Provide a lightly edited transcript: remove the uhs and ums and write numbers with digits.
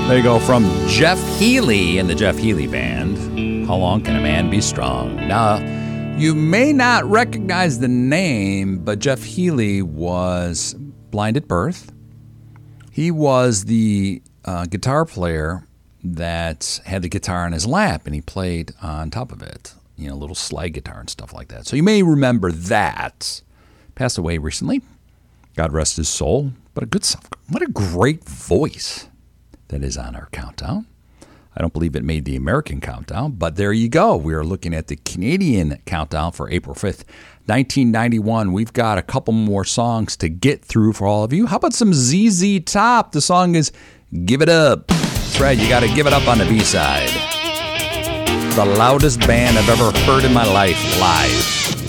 There you go, from Jeff Healey and the Jeff Healey Band. How long can a man be strong? Now, you may not recognize the name, but Jeff Healey was blind at birth. He was the guitar player that had the guitar in his lap, and he played on top of it, you know, a little slide guitar and stuff like that. So you may remember that. Passed away recently. God rest his soul. But what a great voice that is on our countdown. I don't believe it made the American countdown, but there you go. We are looking at the Canadian countdown for April 5th, 1991. We've got a couple more songs to get through for all of you. How about some ZZ Top? The song is Give It Up. That's right, you got to give it up on the B-side. The loudest band I've ever heard in my life live.